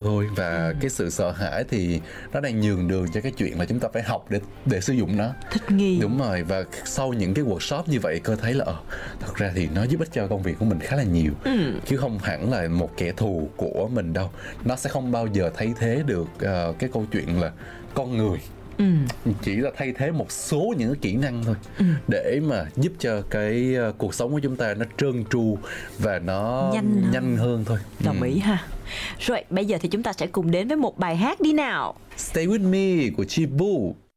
thôi. Và cái sự sợ hãi thì nó đang nhường đường cho cái chuyện là chúng ta phải học để sử dụng nó. Thích nghi. Đúng rồi. Và sau những cái workshop như vậy, cơ thấy là thật ra thì nó giúp ích cho công việc của mình khá là nhiều, chứ không hẳn là một kẻ thù của mình đâu. Nó sẽ không bao giờ thay thế được cái câu chuyện là con người. Chỉ là thay thế một số những cái kỹ năng thôi, để mà giúp cho cái cuộc sống của chúng ta nó trơn tru và nó nhanh hơn thôi. Đồng ý ha. Rồi bây giờ thì chúng ta sẽ cùng đến với một bài hát đi nào. Stay With Me của Chibu.